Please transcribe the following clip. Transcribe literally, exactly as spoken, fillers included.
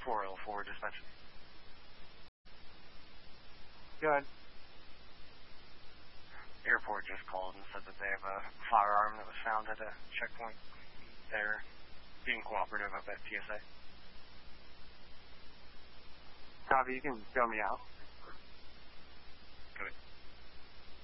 four oh four dispatch. Go ahead. Airport just called and said that they have a firearm that was found at a checkpoint. They're being cooperative up at T S A. Copy, you can fill me out.